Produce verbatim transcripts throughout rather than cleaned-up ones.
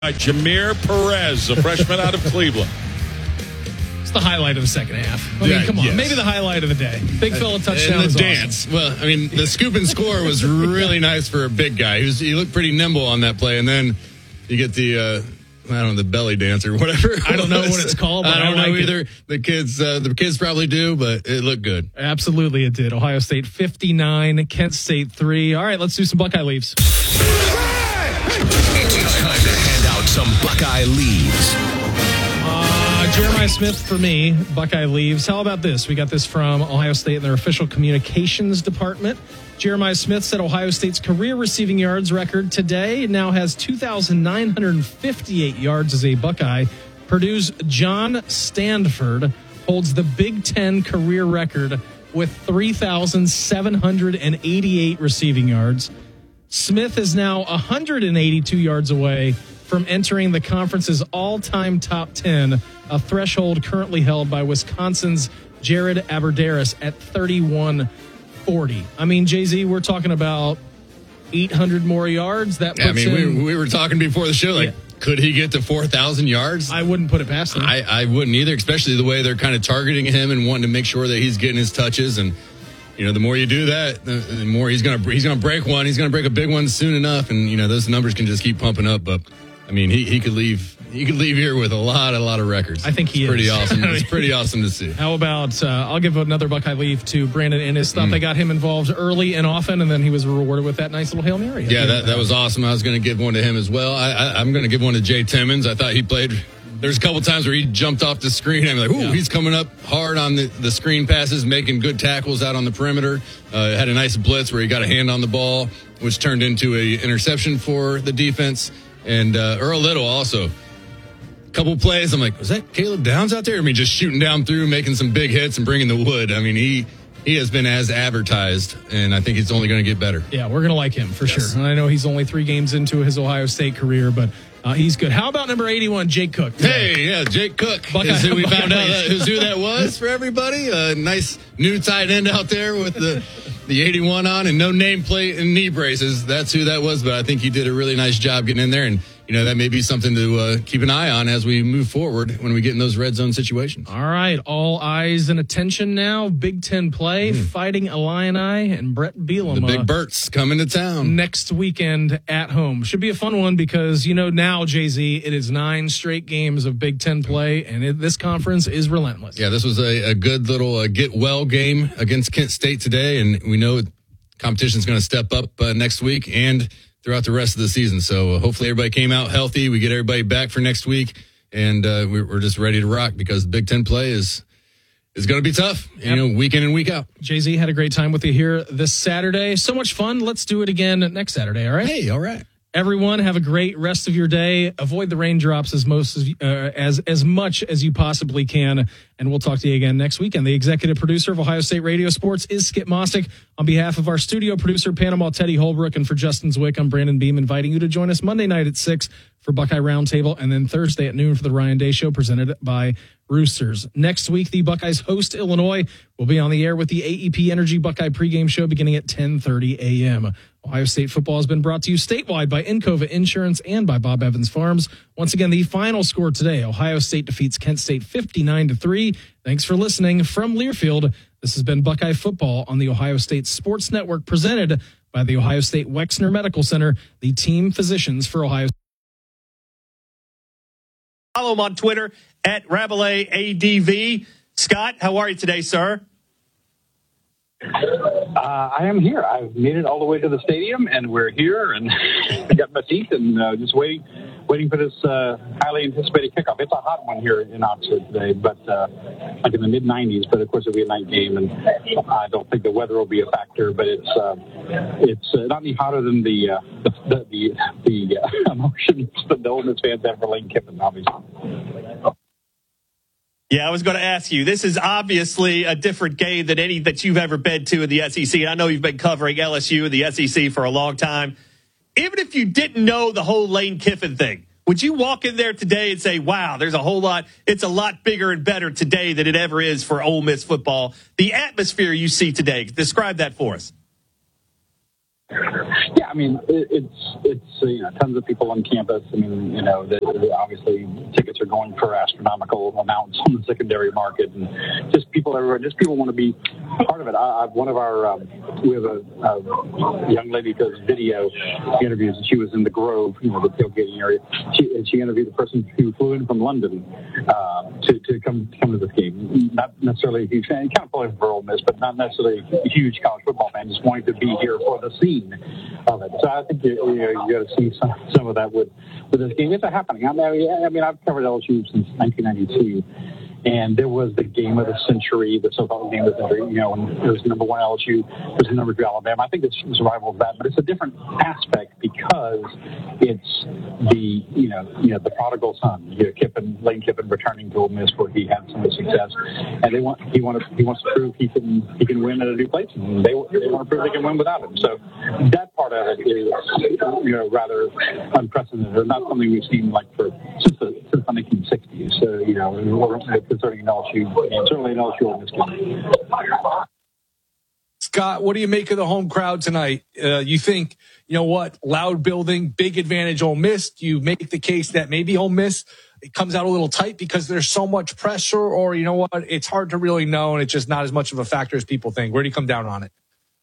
Jameer Perez, a freshman out of Cleveland. It's the highlight of the second half. I mean, Yeah, come on. yes. Maybe the highlight of the day. Big fella touchdown. And is the awesome. dance. Well, I mean, the scoop and score was really nice for a big guy. He was he looked pretty nimble on that play, and then you get the uh, I don't know the belly dance or whatever. I don't know what it's called. But I don't I like know either. It. The kids, uh, the kids probably do, but it looked good. Absolutely, it did. Ohio State fifty-nine, Kent State three. All right, let's do some Buckeye leaves. It's time to hand out some Buckeye leaves. Uh, Jeremiah Smith for me, Buckeye leaves. How about this? We got this from Ohio State and their official communications department. Jeremiah Smith set Ohio State's career receiving yards record today. It now has two thousand nine hundred fifty-eight yards as a Buckeye. Purdue's John Stanford holds the Big Ten career record with three thousand seven hundred eighty-eight receiving yards. Smith is now one hundred eighty-two yards away from entering the conference's all-time top ten, a threshold currently held by Wisconsin's Jared Abbrederis at thirty-one forty. I mean, Jay-Z, we're talking about eight hundred more yards. That puts I mean, him, we, we were talking before the show, like, Yeah. could he get to four thousand yards? I wouldn't put it past him. I, I wouldn't either, especially the way they're kind of targeting him and wanting to make sure that he's getting his touches. And, you know, the more you do that, the, the more he's going to he's gonna break one. He's going to break a big one soon enough. And, you know, those numbers can just keep pumping up. But, I mean, he, he could leave he could leave here with a lot, a lot of records. I think he it's pretty is. awesome. It's pretty awesome to see. How about, uh, I'll give another Buckeye leave to Brandon Ennis. Thought Mm. they got him involved early and often, and then he was rewarded with that nice little Hail Mary. Yeah, that, that was awesome. I was going to give one to him as well. I, I, I'm going to give one to Jay Timmons. I thought he played. There's a couple times where he jumped off the screen. I'm like, ooh, Yeah. he's coming up hard on the, the screen passes, making good tackles out on the perimeter. Uh, had a nice blitz where he got a hand on the ball, which turned into a interception for the defense. And uh, Earl Little also. Couple plays, I'm like, was that Caleb Downs out there? I mean, just shooting down through, making some big hits and bringing the wood. I mean, he he has been as advertised, and I think he's only going to get better. Yeah, we're going to like him for Yes. sure. And I know he's only three games into his Ohio State career, but uh, he's good. How about number eighty-one, Jake Cook? Hey, yeah, Jake Cook Buckeye- is who we found out Buckeyes. that, who's who that was for everybody. A nice new tight end out there with the the eighty-one on and no nameplate and knee braces. That's who that was, but I think he did a really nice job getting in there. And, you know, that may be something to uh, keep an eye on as we move forward when we get in those red zone situations. All right, all eyes and attention now. Big Ten play, Fighting Illini and Brett Bielema. Mm. The Big Bert's coming to town. Next weekend at home. Should be a fun one because, you know, now, Jay-Z, it is nine straight games of Big Ten play, and it, this conference is relentless. Yeah, this was a, a good little uh, get-well game against Kent State today, and we know competition's going to step up uh, next week and throughout the rest of the season. So uh, hopefully everybody came out healthy. We get everybody back for next week, and uh, we're, we're just ready to rock because Big Ten play is is going to be tough, you Yep. know, week in and week out. Jay-Z had a great time with you here this Saturday. So much fun. Let's do it again next Saturday, all right? Hey, all right. Everyone, have a great rest of your day. Avoid the raindrops as most as, uh, as as much as you possibly can, and we'll talk to you again next weekend. The executive producer of Ohio State Radio Sports is Skip Mostick. On behalf of our studio producer, Panama Teddy Holbrook, and for Justin Zwick, I'm Brandon Beam, inviting you to join us Monday night at six for Buckeye Roundtable, and then Thursday at noon for the Ryan Day Show, presented by Roosters. Next week, the Buckeyes host Illinois. We'll be on the air with the A E P Energy Buckeye pregame show beginning at ten thirty a.m. Ohio State football has been brought to you statewide by Encova Insurance and by Bob Evans Farms. Once again, the final score today, Ohio State defeats Kent State fifty-nine to three. Thanks for listening from Learfield. This has been Buckeye Football on the Ohio State Sports Network, presented by the Ohio State Wexner Medical Center, the team physicians for Ohio State. Follow him on Twitter at Rabelais A D V. Scott, how are you today, sir? Uh, I am here. I've made it all the way to the stadium, and we're here, and I got my seat, and uh, just waiting, waiting for this uh, highly anticipated kickoff. It's a hot one here in Oxford today, but uh, like in the mid nineties. But of course, it'll be a night game, and I don't think the weather will be a factor. But it's uh, it's uh, not any hotter than the uh, the the, the, the uh, emotions that the Ole Miss fans have for Lane Kiffin, obviously. Yeah, I was going to ask you. This is obviously a different game than any that you've ever been to in the S E C. And I know you've been covering L S U and the S E C for a long time. Even if you didn't know the whole Lane Kiffin thing, would you walk in there today and say, wow, there's a whole lot, it's a lot bigger and better today than it ever is for Ole Miss football? The atmosphere you see today, describe that for us. Yeah, I mean, it, it's it's uh, you know tons of people on campus. I mean, you know, the, the, obviously tickets are going for astronomical amounts on the secondary market, and just people everywhere. Just people want to be part of it. I, I, one of our um, we have a, a young lady who does video interviews, and she was in the Grove, you know, the tailgating area. She and she interviewed the person who flew in from London uh, to to come come to this game. Not necessarily a huge fan, kind of pulling for Ole Miss, but not necessarily a huge college football fan. Just wanting to be here for the scene of it. So I think you, you, know, you got to see some, some of that with, with this game. It's happening. I mean, I mean, I've covered L S U since nineteen ninety-two. And there was the game of the century, the so-called game of the century, you know, and it was number one L S U, it was number two Alabama. I think it's a rival of that, but it's a different aspect because it's the, you know, you know, the prodigal son, you know, Kiffin, Lane Kiffin returning to Ole Miss where he had some success, and they want he wants he wants to prove he can he can win at a new place, and they they want to prove they can win without him. So that part of it is, you know, rather unprecedented, not something we've seen like for since the since the nineteen sixties. So you know. Concerning an L S U, and certainly an L S U on this game. Scott, what do you make of the home crowd tonight? Uh, you think, you know what, loud building, big advantage Ole Miss? Do you make the case that maybe Ole Miss it comes out a little tight because there's so much pressure, or you know what, it's hard to really know and it's just not as much of a factor as people think? Where do you come down on it?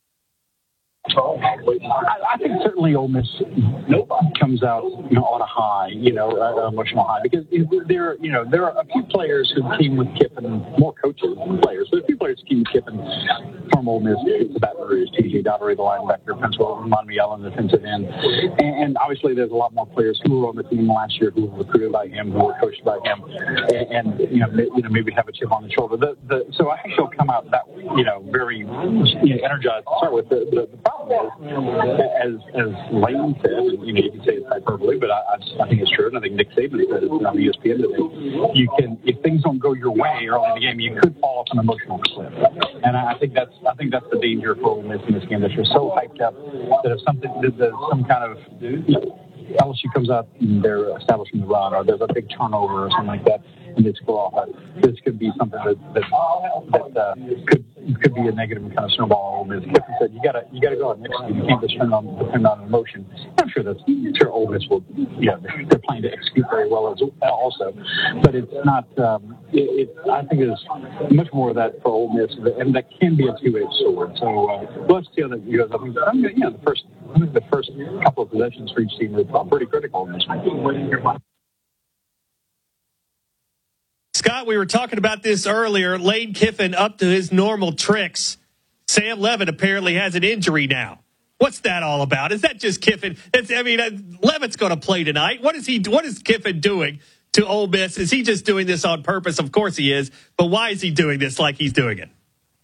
I, I think certainly Ole Miss comes out, you know, on a high, you know, uh, emotional high, because there, you know, there are a few players who came with Kiffin, more coaches than players, but a few players who came with Kiffin from Ole Miss to Baton Rouge, T J Daugherty, the linebacker, Pensacola, Monmiel, the defensive end, and, and obviously there's a lot more players who were on the team last year who were recruited by him, who were coached by him, and, and you know, you know, maybe have a chip on the shoulder. The, the, so I think they'll come out that, you know, very you know, energized to start with. The, the, the problem is, as as Lane said, and, you know, you can say it's hyperbole, but I, I, I think it's true, and I think Nick Saban said it on E S P N today. You can, if things don't go your way early in the game, you could fall off an emotional cliff, and I, I think that's I think that's the danger for Ole Miss in this game. That you're so hyped up that if something, that there's some kind of you know, L S U comes out and they're establishing the run, or there's a big turnover or something like that, and they score off it. This could be something that that, that uh, could could be a negative and kind of snowball. Ole Miss. Kiffin said you gotta you gotta go out next game. You can't just depend on depend on emotion. I'm sure that's I'm sure Ole Miss will. Yeah, they're playing to execute very well as also, but it's not. Um, it, it I think it's much more of that for Ole Miss, and that can be a two-edged sword. So uh, we'll have to see how that goes. I think I'm, you know, the first I think the first couple of possessions for each team are pretty critical in this one. Scott, we were talking about this earlier. Lane Kiffin up to his normal tricks. Sam Levitt apparently has an injury now. What's that all about? Is that just Kiffin? It's, I mean, uh, Levitt's going to play tonight. What is he? What is Kiffin doing to Ole Miss? Is he just doing this on purpose? Of course he is. But why is he doing this like he's doing it?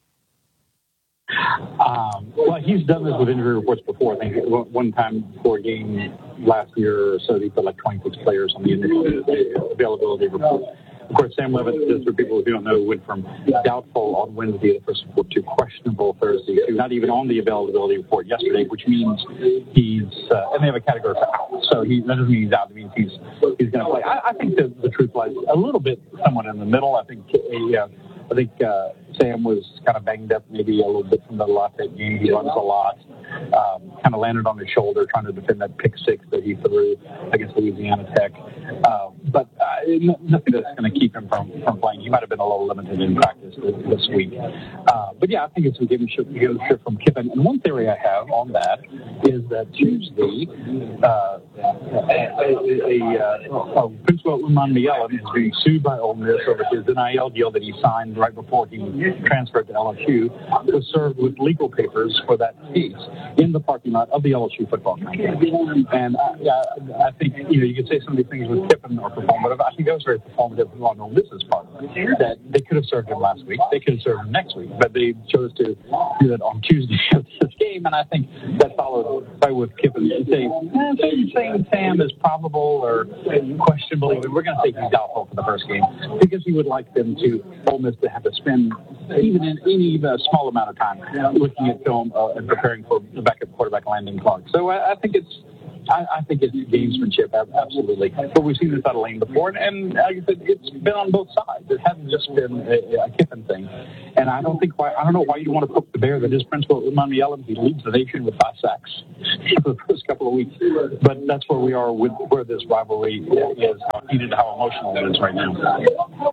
Um, well, he's done this with injury reports before. I think one time before a game last year or so, he put like twenty-six players on the availability report. Of course, Sam Levitt, just for people who don't know, went from doubtful on Wednesday, the first report, to questionable Thursday, to not even on the availability report yesterday, which means he's, uh, and they have a category for out. So he, that doesn't mean he's out. It means he's he's going to play. I, I think the, the truth lies a little bit somewhat in the middle. I think uh, I think uh, Sam was kind of banged up maybe a little bit from the Lafayette game. He runs a lot. Um, kind of landed on his shoulder trying to defend that pick six that he threw against Louisiana Tech. Uh, but uh, nothing that's going to keep him from, from playing. He might have been a little limited in practice this, this week. Uh, but yeah, I think it's a game shift from Kiffin. And one theory I have on that is that Tuesday, uh, a, a, a, a Principal Monmiel is being sued by Ole Miss over his N I L deal that he signed right before he transferred to L S U, was served with legal papers for that case in the parking lot of the L S U football complex. And I, I think, you know, you could say some of these things with Kiffin are performative. I think that was very performative on Ole Miss's part. That they could have served him last week, they could have served him next week, but they chose to do that on Tuesday of this game. And I think that followed by with Kiffin saying, eh, saying Sam is probable or questionable. We're going to say he's doubtful for the first game because he would like them to, Ole Miss, to have to spend even in any uh, small amount of time looking at film uh, and preparing for the backup quarterback Landon Clark. So I, I think it's I, I think it's gamesmanship, absolutely. But we've seen this out of Lane before, and, and like I said, it's been on both sides. It hasn't just been a, a Kiffin thing. And I don't think why I don't know why you want to poke the bear that is Principal Umami Ellen. He leads the nation with five sacks for the first couple of weeks. But that's where we are with where this rivalry is, how heated, how emotional it is right now.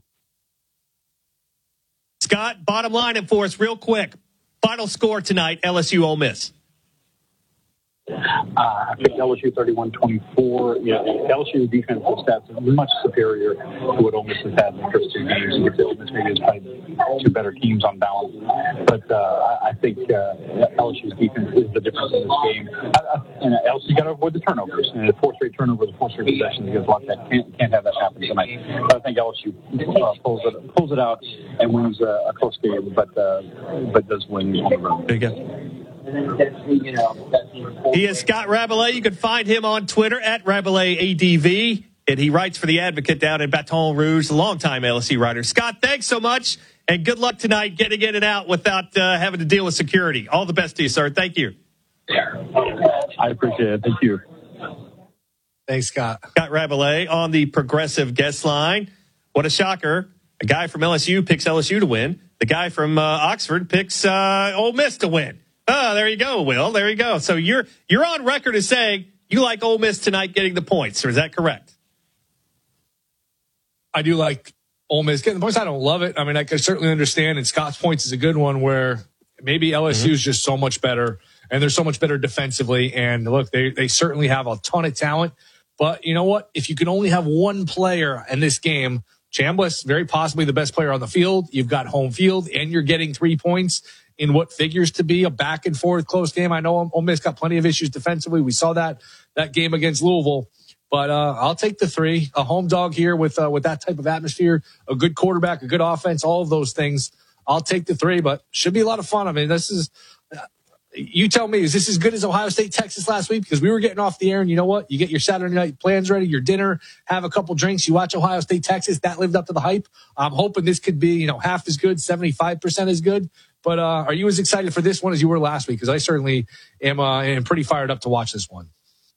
Scott, bottom line it for us real quick. Final score tonight, L S U Ole Miss. Uh, I think L S U thirty-one twenty-four. Yeah, L S U defensive stats are much superior to what Ole Miss has had in the first two games. You could say Ole Miss maybe has played two better teams on balance, but uh, I think uh, L S U's defense is the difference in this game. I, I, and L S U got to avoid the turnovers. And the four straight turnovers, four straight possessions against Wildcat can't can't have that happen tonight. But I think L S U uh, pulls it pulls it out and wins uh, a close game, but uh, but does win on the road. There you go. He is Scott Rabelais. You can find him on Twitter at Rabelais A D V, and he writes for The Advocate down in Baton Rouge, a longtime L S U writer. Scott, thanks so much, and good luck tonight getting in and out without uh, having to deal with security. All the best to you, sir. Thank you. I appreciate it. Thank you. Thanks, Scott. Scott Rabelais on the Progressive guest line. What a shocker. A guy from L S U picks L S U to win. The guy from uh, Oxford picks uh, Ole Miss to win. Oh, there you go, Will. There you go. So you're you're on record as saying you like Ole Miss tonight getting the points. Or is that correct? I do like Ole Miss getting the points. I don't love it. I mean, I can certainly understand, and Scott's points is a good one where maybe L S U is mm-hmm. just so much better, and they're so much better defensively. And look, they they certainly have a ton of talent. But you know what? If you can only have one player in this game, Chambliss, very possibly the best player on the field. You've got home field, and you're getting three points in what figures to be a back and forth close game. I know Ole Miss got plenty of issues defensively. We saw that that game against Louisville. But uh, I'll take the three. A home dog here with uh, with that type of atmosphere, a good quarterback, a good offense, all of those things. I'll take the three, but should be a lot of fun. I mean, this is uh, you tell me, is this as good as Ohio State, Texas last week? Because we were getting off the air, and you know what? You get your Saturday night plans ready, your dinner, have a couple drinks, you watch Ohio State, Texas. That lived up to the hype. I'm hoping this could be, you know, half as good, seventy-five percent as good. But uh, are you as excited for this one as you were last week? Because I certainly am, uh, am pretty fired up to watch this one.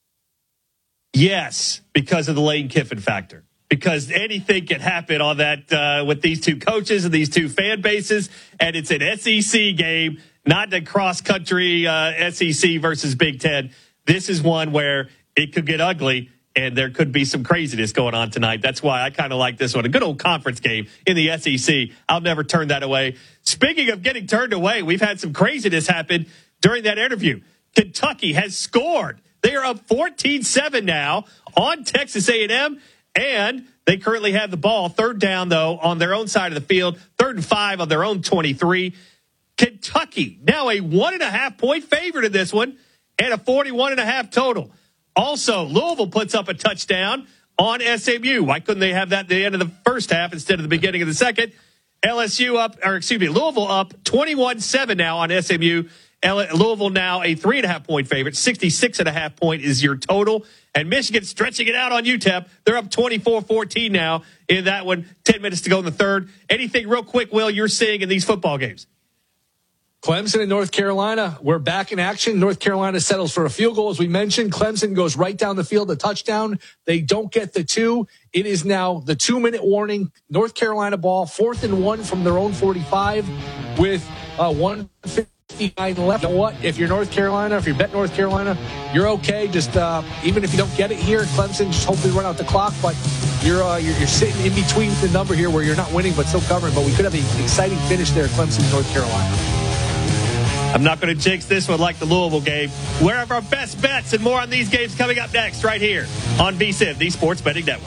Yes, because of the Lane Kiffin factor. Because anything can happen on that uh, with these two coaches and these two fan bases, and it's an S E C game, not the cross-country uh, S E C versus Big Ten. This is one where it could get ugly, and there could be some craziness going on tonight. That's why I kind of like this one. A good old conference game in the S E C. I'll never turn that away. Speaking of getting turned away, we've had some craziness happen during that interview. Kentucky has scored. They are up fourteen seven now on Texas A and M, and they currently have the ball. Third down, though, on their own side of the field. Third and five on their own twenty-three. Kentucky, now a one and a half point favorite in this one, and a forty-one and a half total. Also, Louisville puts up a touchdown on S M U. Why couldn't they have that at the end of the first half instead of the beginning of the second? L S U up, or excuse me, Louisville up twenty-one seven now on S M U. Louisville now a three and a half point favorite. sixty-six and a half point is your total. And Michigan stretching it out on U T E P. They're up twenty-four fourteen now in that one. ten minutes to go in the third. Anything real quick, Will, you're seeing in these football games? Clemson and North Carolina, we're back in action. North Carolina settles for a field goal, as we mentioned. Clemson goes right down the field, a touchdown. They don't get the two. It is now the two-minute warning. North Carolina ball, fourth and one from their own forty-five with uh, one fifty-nine left. You know what? If you're North Carolina, if you bet North Carolina, you're okay. Just uh, even if you don't get it here, Clemson just hopefully run out the clock. But you're, uh, you're you're sitting in between the number here where you're not winning but still covering. But we could have an exciting finish there, Clemson, North Carolina. I'm not going to jinx this one like the Louisville game. Where are our best bets and more on these games coming up next right here on V S I N, the Sports Betting Network.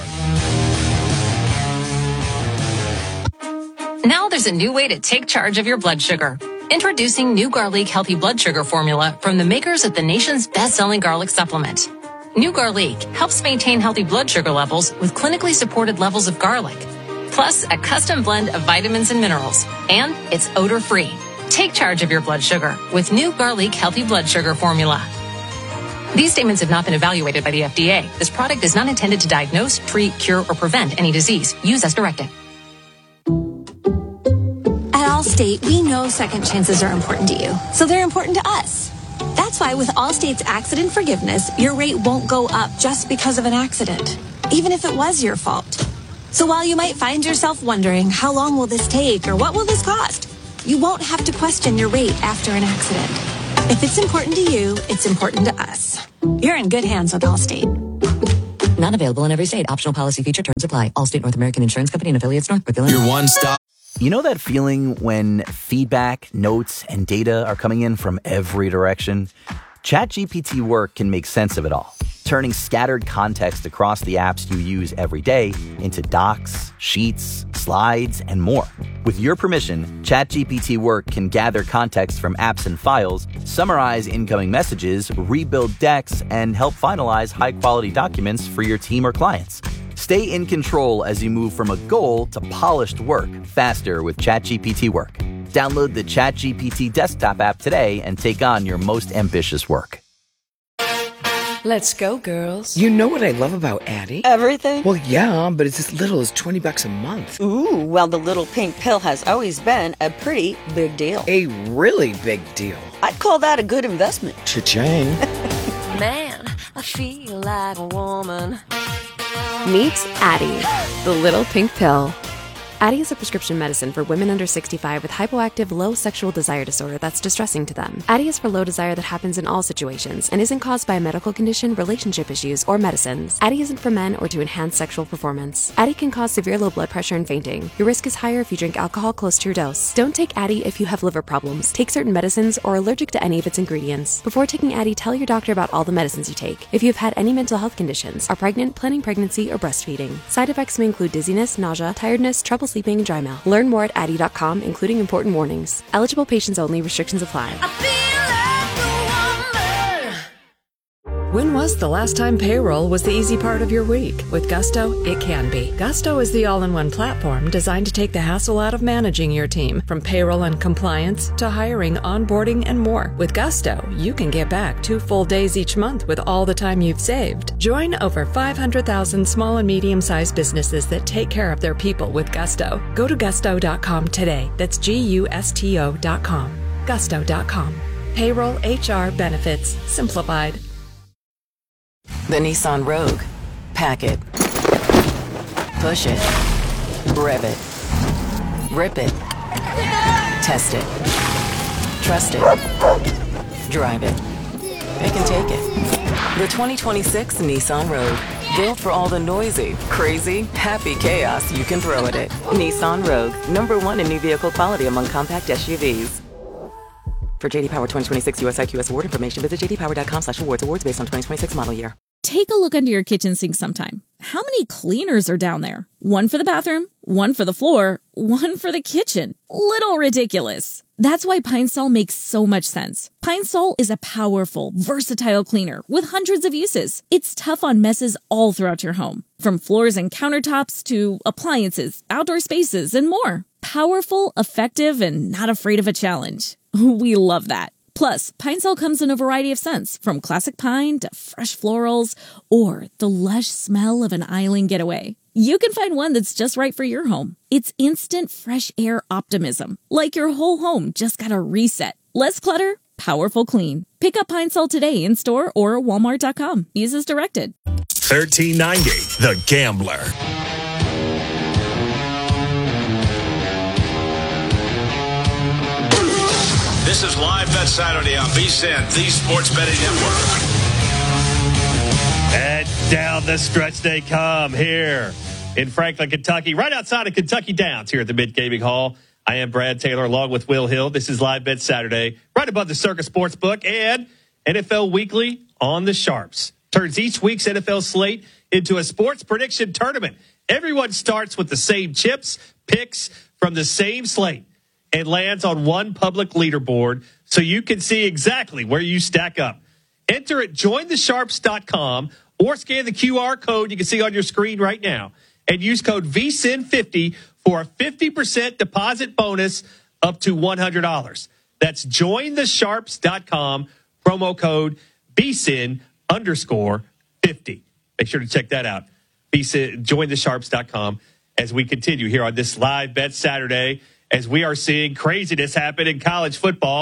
Now there's a new way to take charge of your blood sugar. Introducing new Garlic Healthy Blood Sugar Formula from the makers of the nation's best-selling garlic supplement. New Garlic helps maintain healthy blood sugar levels with clinically supported levels of garlic, plus a custom blend of vitamins and minerals, and it's odor-free. Take charge of your blood sugar with new Garlic Healthy Blood Sugar Formula. These statements have not been evaluated by the F D A. This product is not intended to diagnose, treat, cure, or prevent any disease. Use as directed. At Allstate, we know second chances are important to you, so they're important to us. That's That's why with Allstate's accident forgiveness, your rate won't go up just because of an accident, even if it was your fault. So while you might find yourself wondering, how long will this take or what will this cost? You won't have to question your rate after an accident. If it's important to you, it's important to us. You're in good hands with Allstate. Not available in every state. Optional policy feature terms apply. Allstate North American Insurance Company and affiliates, Northbrook, Illinois. Your one stop. You know that feeling when feedback, notes, and data are coming in from every direction? ChatGPT Work can make sense of it all, turning scattered context across the apps you use every day into docs, sheets, slides, and more. With your permission, ChatGPT Work can gather context from apps and files, summarize incoming messages, rebuild decks, and help finalize high-quality documents for your team or clients. Stay in control as you move from a goal to polished work faster with ChatGPT Work. Download the ChatGPT desktop app today and take on your most ambitious work. Let's go, girls. You know what I love about Addie? Everything? Well, yeah, but it's as little as twenty bucks a month. Ooh, well, the little pink pill has always been a pretty big deal. A really big deal. I'd call that a good investment. Cha-ching. Man, I feel like a woman. Meet Addie, the little pink pill. Addie is a prescription medicine for women under sixty-five with hypoactive low sexual desire disorder that's distressing to them. Addie is for low desire that happens in all situations and isn't caused by a medical condition, relationship issues, or medicines. Addie isn't for men or to enhance sexual performance. Addie can cause severe low blood pressure and fainting. Your risk is higher if you drink alcohol close to your dose. Don't take Addie if you have liver problems, take certain medicines, or are allergic to any of its ingredients. Before taking Addie, tell your doctor about all the medicines you take. If you have had any mental health conditions, are pregnant, planning pregnancy, or breastfeeding. Side effects may include dizziness, nausea, tiredness, trouble sleeping, and dry mouth. Learn more at addie dot com, including important warnings. Eligible patients only. Restrictions apply. When was the last time payroll was the easy part of your week? With Gusto, it can be. Gusto is the all-in-one platform designed to take the hassle out of managing your team, from payroll and compliance to hiring, onboarding, and more. With Gusto, you can get back two full days each month with all the time you've saved. Join over five hundred thousand small and medium-sized businesses that take care of their people with Gusto. Go to gusto dot com today. That's G U S T O dot com. gusto dot com. Payroll, H R, benefits, simplified. The Nissan Rogue. Pack it. Push it. Rev it. Rip it. Test it. Trust it. Drive it. It can take it. The twenty twenty-six Nissan Rogue. Built for all the noisy, crazy, happy chaos you can throw at it. Nissan Rogue. Number one in new vehicle quality among compact S U Vs. For J D Power twenty twenty-six U S I Q S award information, visit j d power dot com slash awards. Awards based on twenty twenty-six model year. Take a look under your kitchen sink sometime. How many cleaners are down there? One for the bathroom, one for the floor, one for the kitchen. Little ridiculous. That's why Pine Sol makes so much sense. Pine Sol is a powerful, versatile cleaner with hundreds of uses. It's tough on messes all throughout your home, from floors and countertops to appliances, outdoor spaces, and more. Powerful, effective, and not afraid of a challenge. We love that. Plus, Pine Sol comes in a variety of scents, from classic pine to fresh florals, or the lush smell of an island getaway. You can find one that's just right for your home. It's instant fresh air optimism, like your whole home just got a reset. Less clutter, powerful clean. Pick up Pine Sol today in store or walmart dot com. Use as directed. thirteen ninety, The Gambler. This is Live Bet Saturday on V S I N, the Sports Betting Network. And down the stretch they come here in Franklin, Kentucky, right outside of Kentucky Downs here at the Mid Gaming Hall. I am Brad Taylor along with Will Hill. This is Live Bet Saturday, right above the Circus Sportsbook and N F L Weekly on the Sharps. Turns each week's N F L slate into a sports prediction tournament. Everyone starts with the same chips, picks from the same slate, and lands on one public leaderboard so you can see exactly where you stack up. Enter at join the sharps dot com or scan the Q R code you can see on your screen right now and use code V S I N fifty for a fifty percent deposit bonus up to one hundred dollars. That's join the sharps dot com, promo code V S I N underscore fifty. Make sure to check that out. join the sharps dot com as we continue here on this Live Bet Saturday, as we are seeing craziness happen in college football.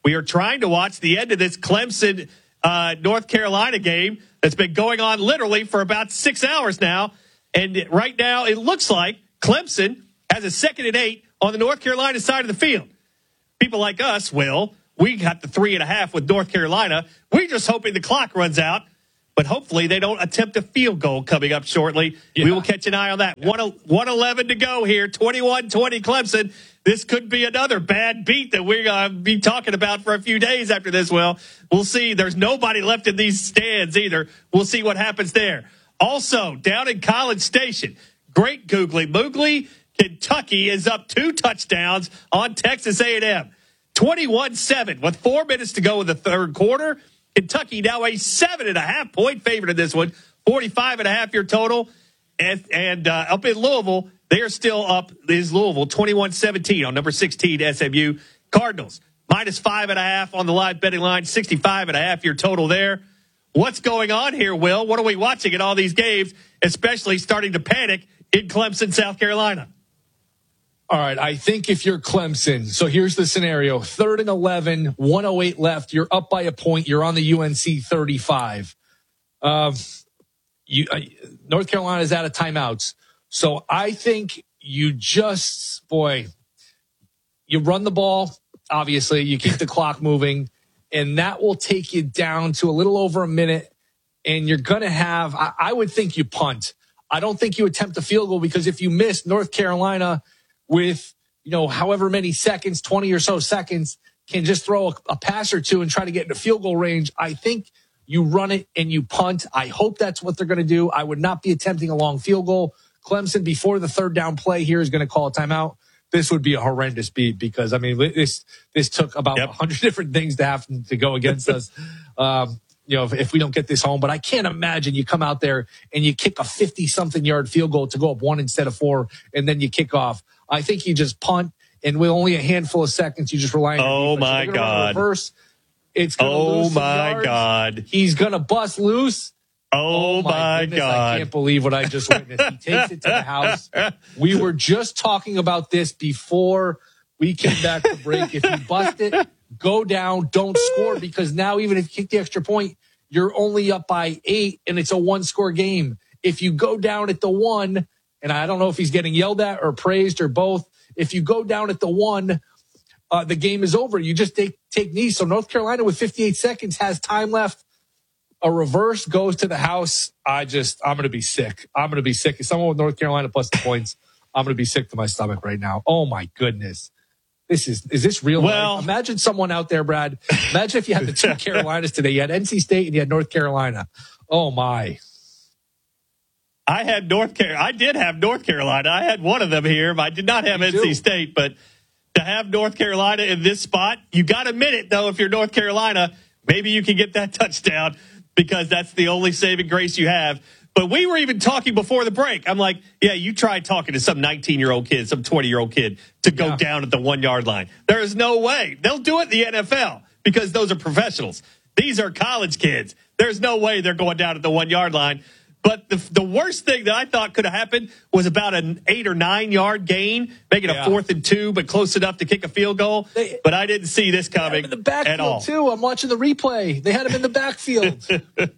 We are trying to watch the end of this Clemson uh, North Carolina game that's been going on literally for about six hours now. And right now, it looks like Clemson has a second and eight on the North Carolina side of the field. People like us, Will, we got the three and a half with North Carolina. We're just hoping the clock runs out, but hopefully they don't attempt a field goal coming up shortly. Yeah. We will catch an eye on that. Yeah. one eleven to go here, twenty-one twenty Clemson. This could be another bad beat that we're going to be talking about for a few days after this. Well, we'll see. There's nobody left in these stands either. We'll see what happens there. Also, down in College Station, great googly moogly. Kentucky is up two touchdowns on Texas A and M. twenty-one seven with four minutes to go in the third quarter. Kentucky now a seven and a half point favorite in this one. forty-five and a half your total. And, and uh, up in Louisville, they are still up. Is Louisville twenty-one seventeen on number sixteen S M U. Cardinals minus five and a half on the live betting line. sixty-five and a half your total there. What's going on here, Will? What are we watching in all these games, especially starting to panic in Clemson, South Carolina? All right, I think if you're Clemson, so here's the scenario. Third and eleven, one oh eight left. You're up by a point. You're on the U N C thirty-five. Um, you, uh, North Carolina's out of timeouts. So I think you just, boy, you run the ball, obviously. You keep the clock moving, and that will take you down to a little over a minute. And you're going to have, I, I would think you punt. I don't think you attempt a field goal because if you miss, North Carolina – with, you know, however many seconds, twenty or so seconds, can just throw a, a pass or two and try to get into field goal range. I think you run it and you punt. I hope that's what they're going to do. I would not be attempting a long field goal. Clemson, before the third down play here, is going to call a timeout. This would be a horrendous beat because, I mean, this this took about yep. one hundred different things to happen to go against us. Um, you know, if, if we don't get this home. But I can't imagine you come out there and you kick a fifty-something yard field goal to go up one instead of four, and then you kick off. I think you just punt, and with only a handful of seconds, you just rely on your Oh, my God. Reverse. It's gonna oh, lose some my yards. God. He's going to bust loose. Oh, oh my, my goodness, God. I can't believe what I just witnessed. He takes it to the house. We were just talking about this before we came back to break. If you bust it, go down, don't score, because now even if you kick the extra point, you're only up by eight, and it's a one-score game. If you go down at the one, and I don't know if he's getting yelled at or praised or both, if you go down at the one, uh, the game is over. You just take, take knees. So North Carolina with fifty-eight seconds has time left. A reverse goes to the house. I just, I'm going to be sick. I'm going to be sick. If someone with North Carolina plus the points, I'm going to be sick to my stomach right now. Oh, my goodness. This is, is this real well, life? Imagine someone out there, Brad. Imagine if you had the two Carolinas today. You had N C State and you had North Carolina. Oh, my. I had North Carolina. I did have North Carolina. I had one of them here. But I did not have Me N C too. State. But to have North Carolina in this spot, you got to admit it, though, if you're North Carolina, maybe you can get that touchdown because that's the only saving grace you have. But we were even talking before the break. I'm like, yeah, you try talking to some nineteen-year-old kid, some twenty-year-old kid to go yeah. down at the one-yard line. There is no way. They'll do it in the N F L because those are professionals. These are college kids. There's no way they're going down at the one-yard line. But the the worst thing that I thought could have happened was about an eight or nine yard gain, making yeah. a fourth and two, but close enough to kick a field goal. They, but I didn't see this coming in the backfield at all. Too. I'm watching the replay. They had him in the backfield.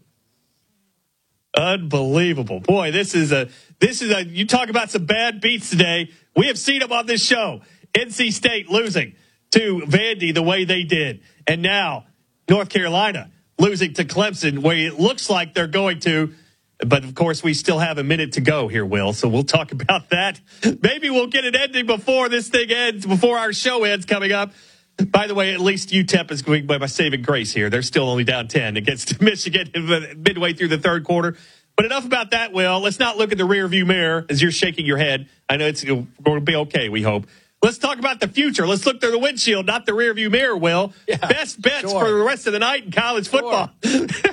Unbelievable, boy! This is a this is a you talk about some bad beats today. We have seen them on this show. N C State losing to Vandy the way they did, and now North Carolina losing to Clemson, where it looks like they're going to. But, of course, we still have a minute to go here, Will, so we'll talk about that. Maybe we'll get an ending before this thing ends, before our show ends coming up. By the way, at least U T E P is going by my saving grace here. They're still only down ten against Michigan midway through the third quarter. But enough about that, Will. Let's not look at the rearview mirror as you're shaking your head. I know it's going to be okay, we hope. Let's talk about the future. Let's look through the windshield, not the rearview mirror, Will. Yeah, Best bets sure. for the rest of the night in college football. Sure.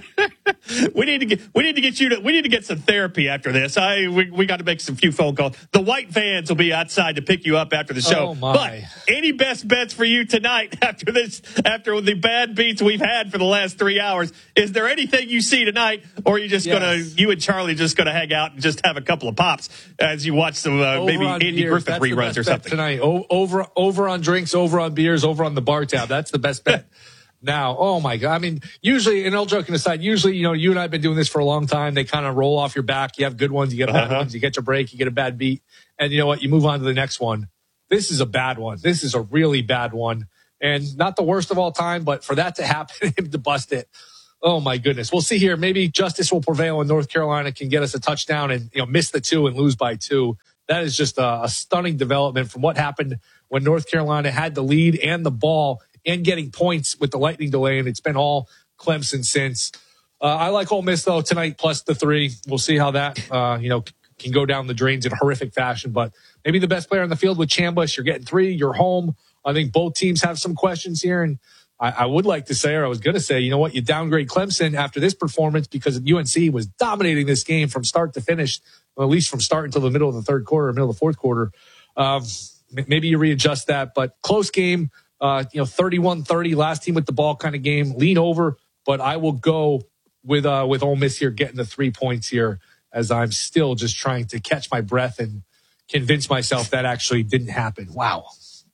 We need to get we need to get you to we need to get some therapy after this. I we, we got to make some few phone calls. The white vans will be outside to pick you up after the show. Oh my. But any best bets for you tonight after this after the bad beats we've had for the last three hours? Is there anything you see tonight, or are you just Yes. gonna you and Charlie just gonna hang out and just have a couple of pops as you watch some uh, Over maybe on Andy beers, Griffith that's the reruns best or bet something tonight? O- over over on drinks, over on beers, over on the bar tab. That's the best bet. Now, oh my God. I mean, usually, and all joking aside, usually, you know, you and I have been doing this for a long time. They kind of roll off your back. You have good ones, you get bad Uh-huh. ones, you get your break, you get a bad beat. And you know what? You move on to the next one. This is a bad one. This is a really bad one. And not the worst of all time, but for that to happen, him to bust it. Oh my goodness. We'll see here. Maybe justice will prevail and North Carolina can get us a touchdown and, you know, miss the two and lose by two. That is just a, a stunning development from what happened when North Carolina had the lead and the ball and getting points with the lightning delay, and it's been all Clemson since. Uh, I like Ole Miss, though, tonight, plus the three. We'll see how that, uh, you know, can go down the drains in horrific fashion. But maybe the best player on the field with Chambliss. You're getting three. You're home. I think both teams have some questions here, and I, I would like to say, or I was going to say, you know what, you downgrade Clemson after this performance because U N C was dominating this game from start to finish, well, at least from start until the middle of the third quarter, middle of the fourth quarter. Um, maybe you readjust that, but close game. Uh, you know, thirty-one thirty, last team with the ball kind of game. Lean over, but I will go with uh, with Ole Miss here, getting the three points here, as I'm still just trying to catch my breath and convince myself that actually didn't happen. Wow.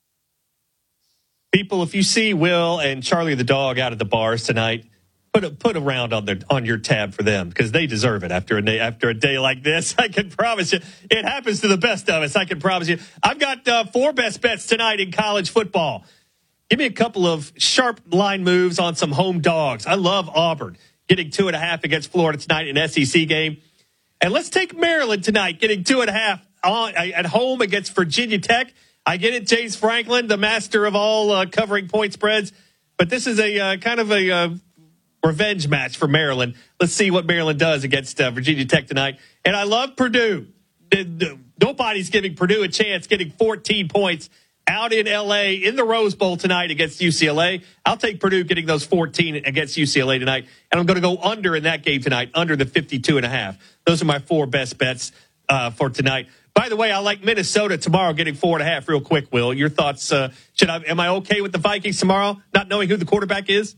People, if you see Will and Charlie the dog out at the bars tonight, put a put a round on their on your tab for them because they deserve it after a day after a day like this. I can promise you, it happens to the best of us. I can promise you. I've got uh, four best bets tonight in college football. Give me a couple of sharp line moves on some home dogs. I love Auburn getting two and a half against Florida tonight in an S E C game. And let's take Maryland tonight, getting two and a half on, at home against Virginia Tech. I get it, James Franklin, the master of all uh, covering point spreads. But this is a uh, kind of a uh, revenge match for Maryland. Let's see what Maryland does against uh, Virginia Tech tonight. And I love Purdue. Nobody's giving Purdue a chance getting fourteen points out in L A in the Rose Bowl tonight against U C L A. I'll take Purdue getting those fourteen against U C L A tonight. And I'm going to go under in that game tonight, under the fifty-two and a half. Those are my four best bets uh, for tonight. By the way, I like Minnesota tomorrow getting four and a half real quick, Will. Your thoughts? Uh, should I, am I okay with the Vikings tomorrow, not knowing who the quarterback is?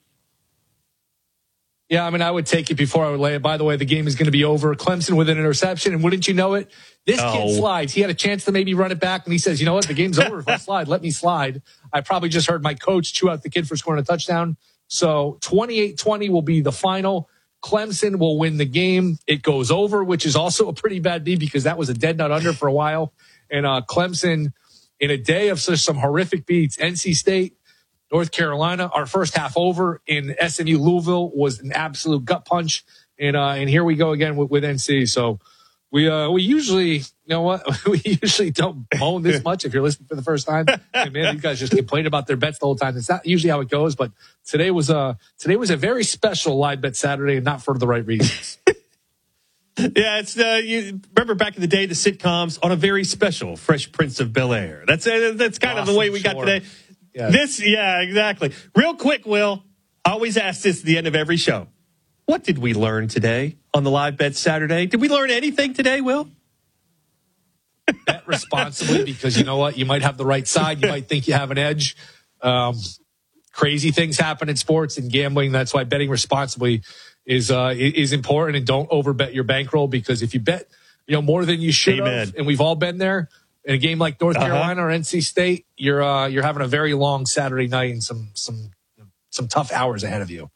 Yeah, I mean, I would take it before I would lay it. By the way, the game is going to be over. Clemson with an interception, and wouldn't you know it? This Oh. kid slides. He had a chance to maybe run it back, and he says, you know what? The game's over. If I slide, let me slide. I probably just heard my coach chew out the kid for scoring a touchdown. So twenty-eight twenty will be the final. Clemson will win the game. It goes over, which is also a pretty bad beat because that was a dead nut under for a while. And uh, Clemson, in a day of such some horrific beats, N C State, North Carolina, our first half over in S M U Louisville was an absolute gut punch. And uh, and here we go again with, with N C. So we uh, we usually, you know what, we usually don't moan this much if you're listening for the first time. And man, these guys just complain about their bets the whole time. It's not usually how it goes, but today was a, today was a very special live bet Saturday and not for the right reasons. Yeah, it's uh, you remember back in the day, the sitcoms on a very special Fresh Prince of Bel-Air. That's uh, that's kind Awesome, of the way we got sure. today. Yes. This, yeah, exactly. Real quick, Will, I always ask this at the end of every show. What did we learn today on the live bet Saturday? Did we learn anything today, Will? Bet responsibly because you know what? You might have the right side. You might think you have an edge. Um, crazy things happen in sports and gambling. That's why betting responsibly is uh, is important. And don't overbet your bankroll because if you bet, you know, more than you should Amen. have, and we've all been there. In a game like North Uh-huh. Carolina or N C State, you're uh, you're having a very long Saturday night and some some some tough hours ahead of you.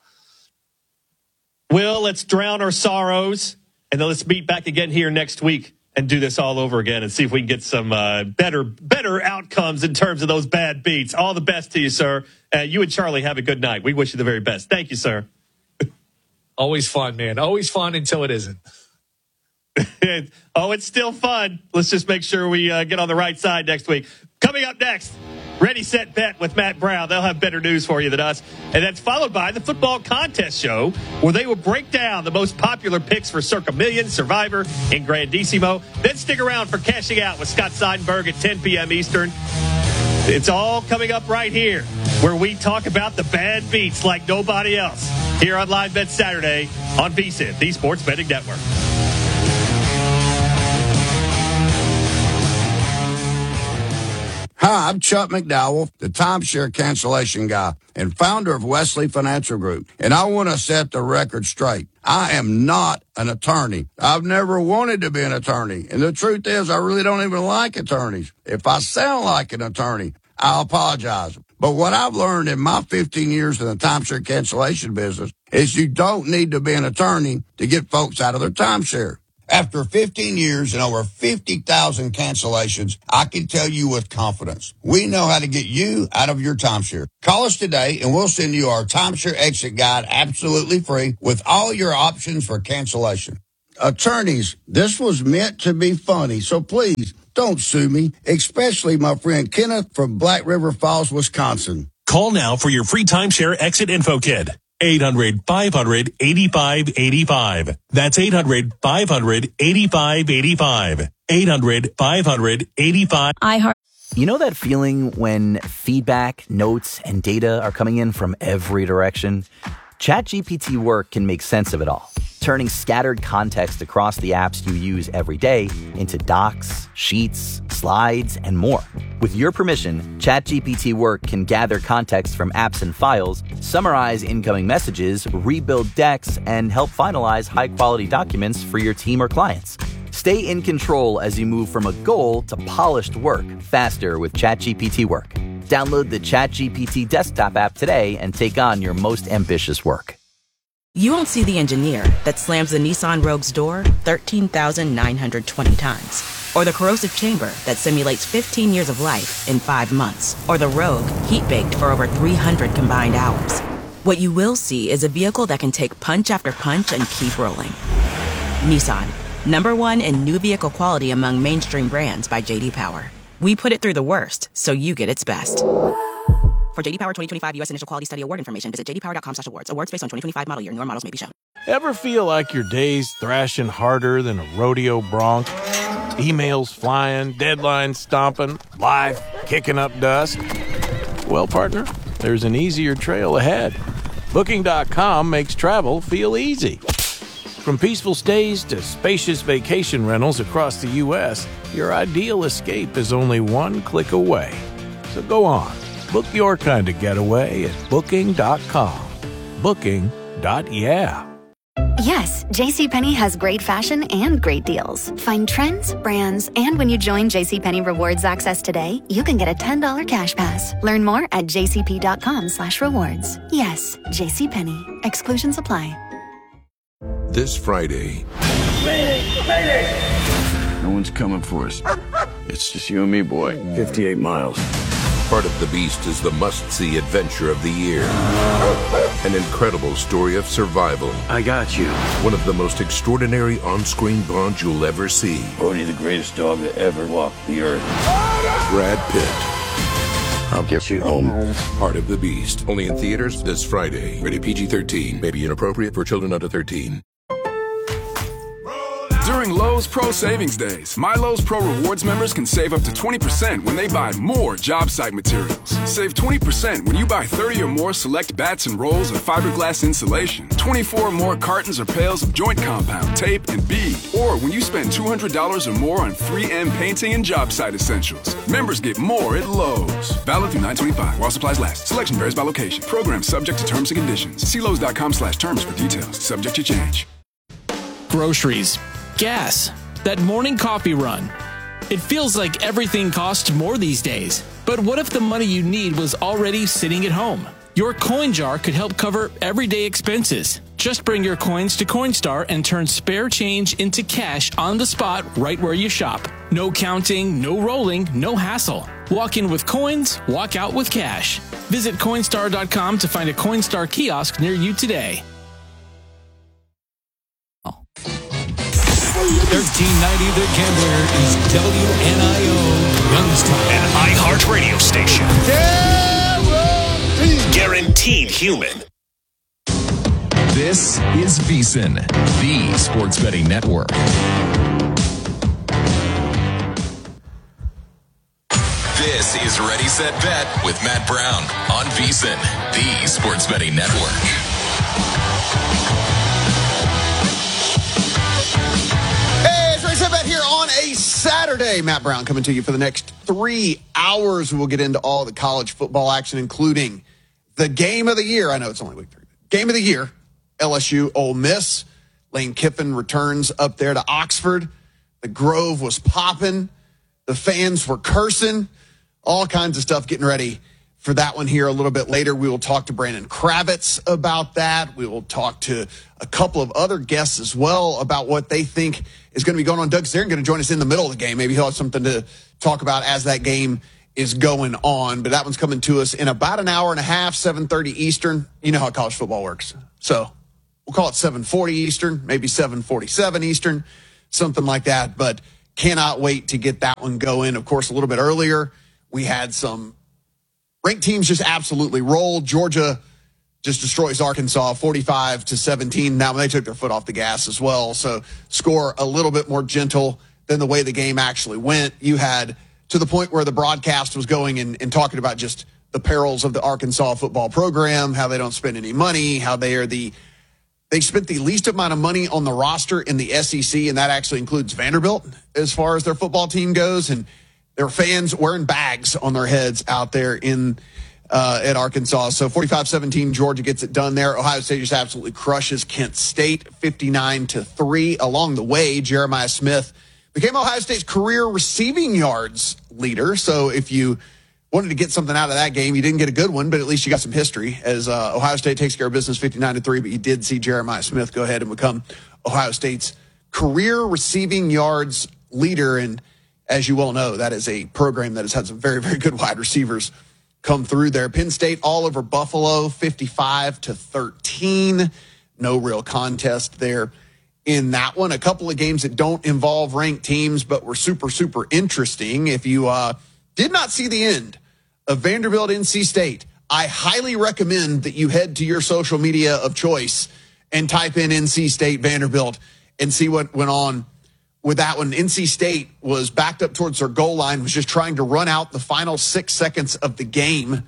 Will, let's drown our sorrows, and then let's meet back again here next week and do this all over again and see if we can get some uh, better better outcomes in terms of those bad beats. All the best to you, sir. Uh, you and Charlie have a good night. We wish you the very best. Thank you, sir. Always fun, man. Always fun until it isn't. Oh, it's still fun. Let's just make sure we uh, get on the right side next week. Coming up next, Ready, Set, Bet with Matt Brown. They'll have better news for you than us. And that's followed by the football contest show where they will break down the most popular picks for Circa Million, Survivor, and Grandissimo. Then stick around for Cashing Out with Scott Seidenberg at ten p.m. Eastern. It's all coming up right here where we talk about the bad beats like nobody else. Here on Live Bet Saturday on V S I N, the Sports Betting Network. Hi, I'm Chuck McDowell, the timeshare cancellation guy and founder of Wesley Financial Group. And I want to set the record straight. I am not an attorney. I've never wanted to be an attorney. And the truth is, I really don't even like attorneys. If I sound like an attorney, I apologize. But what I've learned in my fifteen years in the timeshare cancellation business is you don't need to be an attorney to get folks out of their timeshare. After fifteen years and over fifty thousand cancellations, I can tell you with confidence, we know how to get you out of your timeshare. Call us today and we'll send you our timeshare exit guide absolutely free with all your options for cancellation. Attorneys, this was meant to be funny, so please don't sue me, especially my friend Kenneth from Black River Falls, Wisconsin. Call now for your free timeshare exit info kit. eight hundred, five hundred, eighty-five eighty-five. That's eight hundred, five hundred, eighty-five eighty-five. eight hundred, five hundred, eighty-five. iHeart. You know that feeling when feedback, notes, and data are coming in from every direction? ChatGPT Work can make sense of it all, turning scattered context across the apps you use every day into docs, sheets, slides, and more. With your permission, ChatGPT Work can gather context from apps and files, summarize incoming messages, rebuild decks, and help finalize high-quality documents for your team or clients. Stay in control as you move from a goal to polished work faster with ChatGPT Work. Download the ChatGPT desktop app today and take on your most ambitious work. You won't see the engineer that slams the Nissan Rogue's door thirteen thousand nine hundred twenty times. Or the corrosive chamber that simulates fifteen years of life in five months. Or the Rogue heat-baked for over three hundred combined hours. What you will see is a vehicle that can take punch after punch and keep rolling. Nissan, number one in new vehicle quality among mainstream brands by J D Power. We put it through the worst, so you get its best. For J D Power twenty twenty-five U S Initial Quality Study Award information, visit j d power dot com slash awards. Awards based on twenty twenty-five model year. Newer models may be shown. Ever feel like your day's thrashing harder than a rodeo bronc? Emails flying, deadlines stomping, life kicking up dust? Well, partner, there's an easier trail ahead. Booking dot com makes travel feel easy. From peaceful stays to spacious vacation rentals across the U S, your ideal escape is only one click away. So go on, book your kind of getaway at booking dot com. Booking. Yeah. Yes, JCPenney has great fashion and great deals. Find trends, brands, and when you join JCPenney Rewards Access today, you can get a ten dollars cash pass. Learn more at jcp.com slash rewards. Yes, JCPenney. Exclusions apply. This Friday. No one's coming for us. It's just you and me, boy. fifty-eight miles. Part of the Beast is the must-see adventure of the year. An incredible story of survival. I got you. One of the most extraordinary on-screen bonds you'll ever see. Bodhi, the greatest dog that ever walked the earth. Brad Pitt. I'll get you home. Part of the Beast. Only in theaters this Friday. Rated P G thirteen. May be inappropriate for children under thirteen. During Lowe's Pro Savings Days, My Lowe's Pro Rewards members can save up to twenty percent when they buy more job site materials. Save twenty percent when you buy thirty or more select bats and rolls of fiberglass insulation, twenty-four or more cartons or pails of joint compound, tape, and bead, or when you spend two hundred dollars or more on three M painting and job site essentials. Members get more at Lowe's. Valid through nine twenty-five while supplies last. Selection varies by location. Program subject to terms and conditions. See Lowe's dot com slash terms for details. Subject to change. Groceries. Gas, that morning coffee run. It feels like everything costs more these days. But what if the money you need was already sitting at home? Your coin jar could help cover everyday expenses. Just bring your coins to Coinstar and turn spare change into cash on the spot right where you shop. No counting, no rolling, no hassle. Walk in with coins, walk out with cash. Visit Coinstar dot com to find a Coinstar kiosk near you today. thirteen ninety The Gambler is W N I O Youngstown. An iHeart radio station. Guaranteed. Guaranteed human. This is V S I N, the Sports Betting Network. This is Ready, Set, Bet with Matt Brown on VSiN, the Sports Betting Network. Hey, it's Ready, Set, Bet here on a Saturday. Matt Brown coming to you for the next three hours. We'll get into all the college football action, including the game of the year. I know it's only week three. Game of the year, L S U Ole Miss. Lane Kiffin returns up there to Oxford. The Grove was popping. The fans were cursing. All kinds of stuff getting ready for that one here a little bit later. We will talk to Brandon Kravitz about that. We will talk to a couple of other guests as well about what they think is going to be going on. Doug Zarin going to join us in the middle of the game. Maybe he'll have something to talk about as that game is going on. But that one's coming to us in about an hour and a half, seven thirty Eastern. You know how college football works. So we'll call it seven forty Eastern, maybe seven forty-seven Eastern, something like that. But cannot wait to get that one going. Of course, a little bit earlier, we had some ranked teams just absolutely roll. Georgia just destroys Arkansas forty-five to seventeen. Now, they took their foot off the gas as well. So score a little bit more gentle than the way the game actually went. You had to the point where the broadcast was going and, and talking about just the perils of the Arkansas football program, how they don't spend any money, how they are the They spent the least amount of money on the roster in the S E C, and that actually includes Vanderbilt as far as their football team goes. And there were fans wearing bags on their heads out there in uh, at Arkansas. So forty-five seventeen, Georgia gets it done there. Ohio State just absolutely crushes Kent State fifty-nine to three. Along the way, Jeremiah Smith became Ohio State's career receiving yards leader. So if you wanted to get something out of that game, you didn't get a good one, but at least you got some history as uh, Ohio State takes care of business fifty-nine to three, but you did see Jeremiah Smith go ahead and become Ohio State's career receiving yards leader. And as you well know, that is a program that has had some very, very good wide receivers come through there. Penn State all over Buffalo, fifty-five to thirteen. No real contest there in that one. A couple of games that don't involve ranked teams, but were super, super interesting. If you uh, did not see the end of Vanderbilt N C State, I highly recommend that you head to your social media of choice and type in N C State Vanderbilt and see what went on with that one. N C State was backed up towards their goal line, was just trying to run out the final six seconds of the game.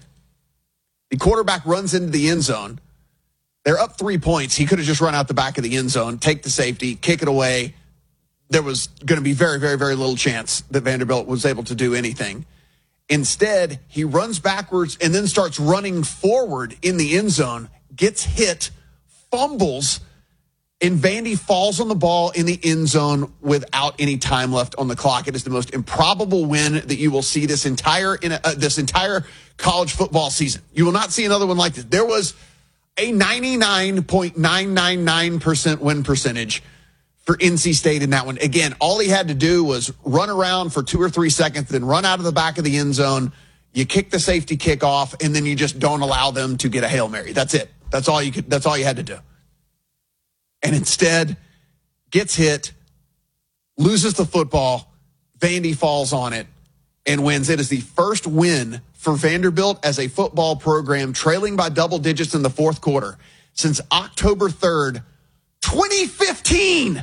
The quarterback runs into the end zone. They're up three points. He could have just run out the back of the end zone, take the safety, kick it away. There was going to be very, very, very little chance that Vanderbilt was able to do anything. Instead, he runs backwards and then starts running forward in the end zone, gets hit, fumbles, and Vandy falls on the ball in the end zone without any time left on the clock. It is the most improbable win that you will see this entire in a, uh, this entire college football season. You will not see another one like this. There was a ninety-nine point nine nine nine percent win percentage for N C State in that one. Again, all he had to do was run around for two or three seconds, then run out of the back of the end zone. You kick the safety kick off, and then you just don't allow them to get a Hail Mary. That's it. That's all you could. That's all you had to do. And instead, gets hit, loses the football, Vandy falls on it, and wins. It is the first win for Vanderbilt as a football program, trailing by double digits in the fourth quarter since October third, twenty fifteen.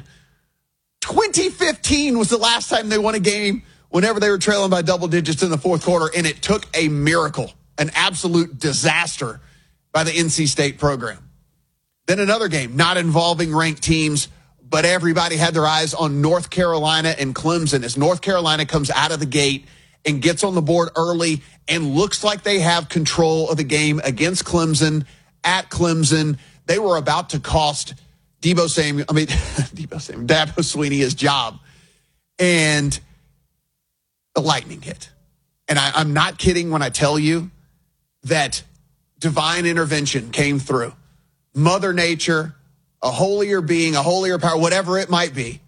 twenty fifteen was the last time they won a game whenever they were trailing by double digits in the fourth quarter, and it took a miracle, an absolute disaster by the N C State program. Then another game, not involving ranked teams, but everybody had their eyes on North Carolina and Clemson as North Carolina comes out of the gate and gets on the board early and looks like they have control of the game against Clemson, at Clemson. They were about to cost Debo Samuel, I mean, Debo Samuel, Dabo Swinney his job. And the lightning hit. And I, I'm not kidding when I tell you that divine intervention came through. Mother Nature, a holier being, a holier power, whatever it might be.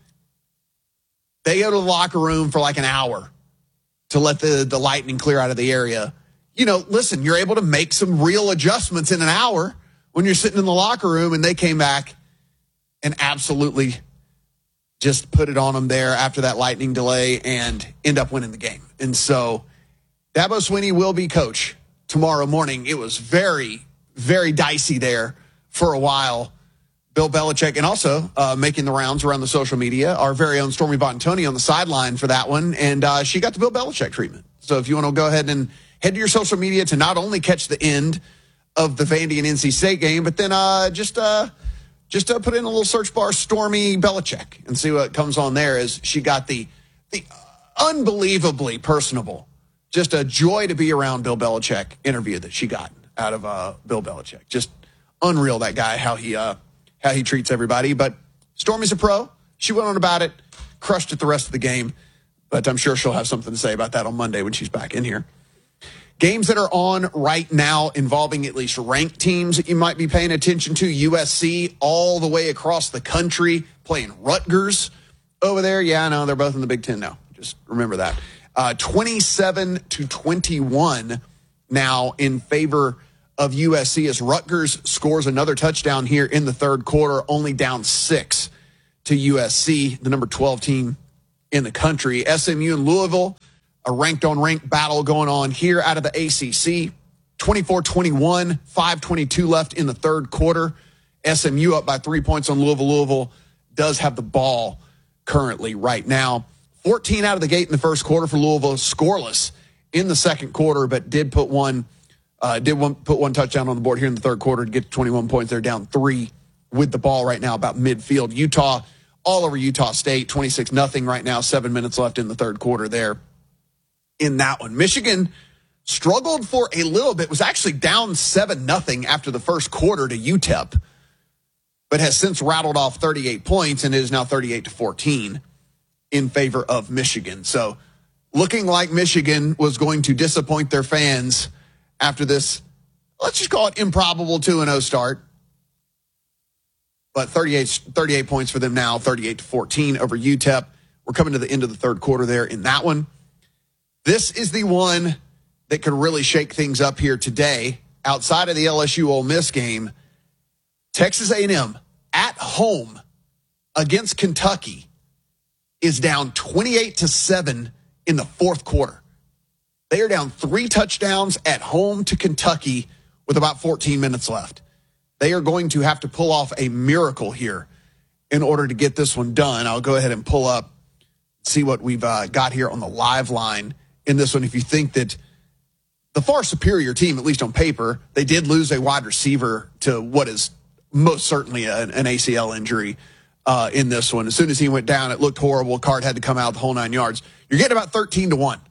They go to the locker room for like an hour to let the, the lightning clear out of the area. You know, listen, you're able to make some real adjustments in an hour when you're sitting in the locker room, and they came back and absolutely just put it on them there after that lightning delay and end up winning the game. And so Dabo Swinney will be coach tomorrow morning. It was very, very dicey there for a while. Bill Belichick, and also uh, making the rounds around the social media, our very own Stormy Bontoni on the sideline for that one. And uh, she got the Bill Belichick treatment So if you want to go ahead and head to your social media to not only catch the end of the Vandy and N C State game, but then uh, just uh, just uh, put in a little search bar, Stormy Belichick, and see what comes on there as she got the the unbelievably personable, just a joy to be around Bill Belichick interview that she got out of uh, Bill Belichick. Just unreal, that guy, how he uh, how he treats everybody. But Stormy's a pro. She went on about it, crushed it the rest of the game. But I'm sure she'll have something to say about that on Monday when she's back in here. Games that are on right now involving at least ranked teams that you might be paying attention to. U S C all the way across the country playing Rutgers over there. Yeah, I know. They're both in the Big Ten now. Just remember that. Uh, twenty-seven to twenty-one now in favor of U S C as Rutgers scores another touchdown here in the third quarter, only down six to U S C, the number twelve team in the country. S M U and Louisville, a ranked-on-ranked battle going on here out of the A C C. twenty-four twenty-one, five twenty-two left in the third quarter. S M U up by three points on Louisville. Louisville does have the ball currently right now. fourteen out of the gate in the first quarter for Louisville, scoreless in the second quarter, but did put one uh, did one, put one touchdown on the board here in the third quarter to get to twenty-one points. They're down three with the ball right now about midfield. Utah all over Utah State, twenty-six nothing right now, seven minutes left in the third quarter there in that one. Michigan struggled for a little bit, was actually down seven nothing after the first quarter to U T E P, but has since rattled off thirty-eight points and is now thirty-eight to fourteen in favor of Michigan. So looking like Michigan was going to disappoint their fans after this, let's just call it improbable two and oh start. But thirty-eight, thirty-eight points for them now, thirty-eight to fourteen over U T E P. We're coming to the end of the third quarter there in that one. This is the one that could really shake things up here today. Outside of the L S U Ole Miss game, Texas A and M at home against Kentucky is down twenty-eight to seven in the fourth quarter. They are down three touchdowns at home to Kentucky with about fourteen minutes left. They are going to have to pull off a miracle here in order to get this one done. I'll go ahead and pull up, see what we've uh, got here on the live line in this one. If you think that the far superior team, at least on paper, they did lose a wide receiver to what is most certainly an, an A C L injury uh, in this one. As soon as he went down, it looked horrible. Card had to come out the whole nine yards. You're getting about thirteen to one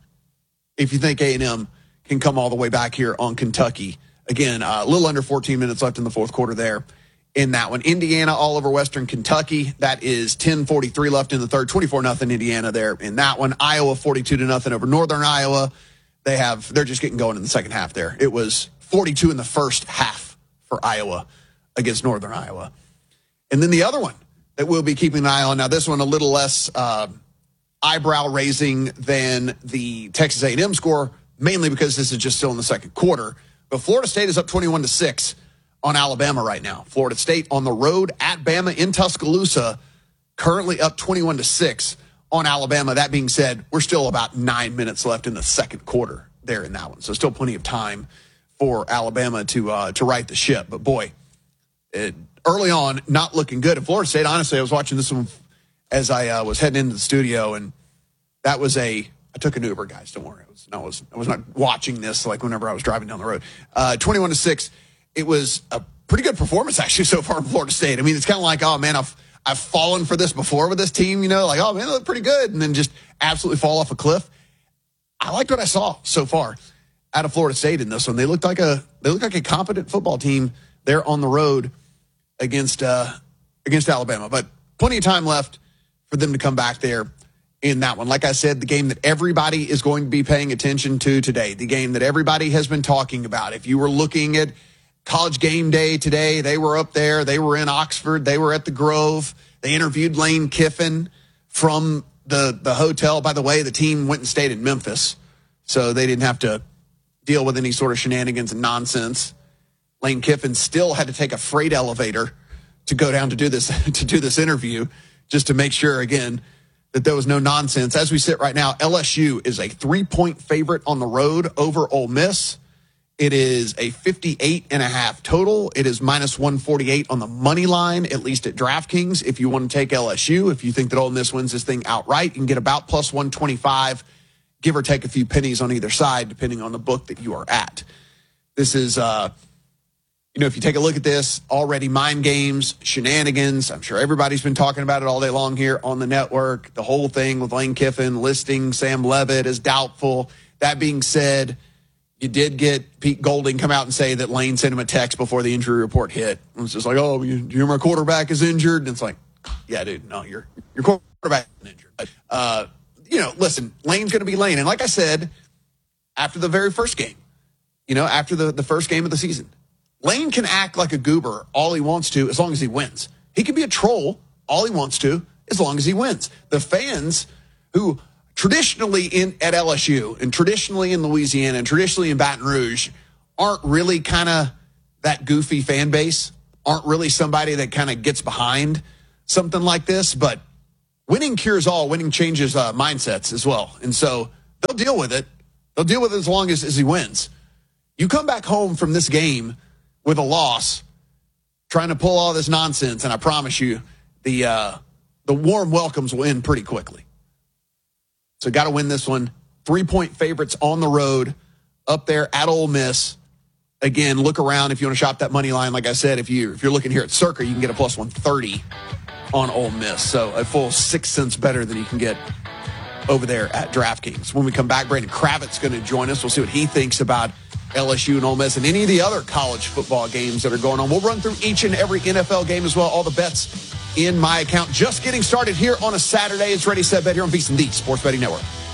if you think A and M can come all the way back here on Kentucky. Again, uh, a little under fourteen minutes left in the fourth quarter there in that one. Indiana all over Western Kentucky. That is ten forty-three left in the third. twenty-four nothing Indiana there in that one. Iowa forty-two to nothing over Northern Iowa. They have, they're just getting going in the second half there. It was forty-two in the first half for Iowa against Northern Iowa. And then the other one that we'll be keeping an eye on. Now, this one a little less uh, eyebrow-raising than the Texas A and M score, mainly because this is just still in the second quarter. But Florida State is up twenty-one to six on Alabama right now. Florida State on the road at Bama in Tuscaloosa, currently up twenty-one to six on Alabama. That being said, we're still about nine minutes left in the second quarter there in that one. So still plenty of time for Alabama to uh, to right the ship. But boy, it, early on, not looking good. And Florida State, honestly, I was watching this one as I uh, was heading into the studio, and that was a, I took an Uber, guys, don't worry. I was, I was, I was not watching this like whenever I was driving down the road. Uh, twenty-one to six, it was a pretty good performance actually so far in Florida State. I mean, it's kind of like, oh man, I've, I've fallen for this before with this team, you know, like, oh man, they look pretty good. And then just absolutely fall off a cliff. I liked what I saw so far out of Florida State in this one. They looked like a, they looked like a competent football team there on the road against, uh, against Alabama, but plenty of time left for them to come back there in that one. Like I said, the game that everybody is going to be paying attention to today, the game that everybody has been talking about. If you were looking at College Game Day today, they were up there. They were in Oxford. They were at the Grove. They interviewed Lane Kiffin from the, the hotel. By the way, the team went and stayed in Memphis, so they didn't have to deal with any sort of shenanigans and nonsense. Lane Kiffin still had to take a freight elevator to go down to do this to do this interview, just to make sure, again, that there was no nonsense. As we sit right now, L S U is a three-point favorite on the road over Ole Miss. It is a fifty-eight and a half total. It is minus one forty-eight on the money line, at least at DraftKings. If you want to take L S U, if you think that Ole Miss wins this thing outright, you can get about plus one twenty-five give or take a few pennies on either side, depending on the book that you are at. This is, uh, you know, if you take a look at this, already mind games, shenanigans. I'm sure everybody's been talking about it all day long here on the network. The whole thing with Lane Kiffin listing Sam Levitt as doubtful. That being said, you did get Pete Golding come out and say that Lane sent him a text before the injury report hit. It was just like, oh, you, you my quarterback is injured. And it's like, yeah, dude, no, your your quarterback is injured. But, uh, you know, listen, Lane's going to be Lane. And like I said, after the very first game, you know, after the, the first game of the season, Lane can act like a goober all he wants to as long as he wins. He can be a troll all he wants to as long as he wins. The fans who traditionally in at L S U and traditionally in Louisiana and traditionally in Baton Rouge aren't really kind of that goofy fan base, aren't really somebody that kind of gets behind something like this. But winning cures all. Winning changes uh, mindsets as well. And so they'll deal with it. They'll deal with it as long as, as he wins. You come back home from this game with a loss, trying to pull all this nonsense, and I promise you, the uh, the warm welcomes will end pretty quickly. So got to win this one. Three-point favorites on the road, up there at Ole Miss. Again, look around if you want to shop that money line. Like I said, if, you, if you're looking here at Circa, you can get a plus one thirty on Ole Miss. So a full six cents better than you can get over there at DraftKings. When we come back, Brandon Kravitz going to join us. We'll see what he thinks about L S U and Ole Miss and any of the other college football games that are going on. We'll run through each and every N F L game as well. All the bets in my account. Just getting started here on a Saturday. It's Ready, Set, Bet here on VSiN, the Sports Betting Network.